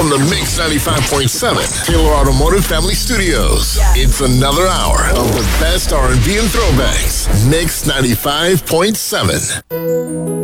from the Mix 95.7 Taylor Automotive Family Studios. It's another hour of the best R&B and throwbacks. Mix 95.7.